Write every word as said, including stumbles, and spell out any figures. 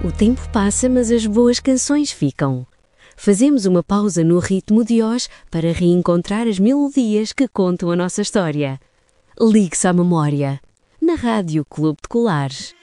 O tempo passa, mas as boas canções ficam. Fazemos uma pausa no ritmo de hoje para reencontrar as melodias que contam a nossa história. Ligue-se à memória, na Rádio Clube de Colares.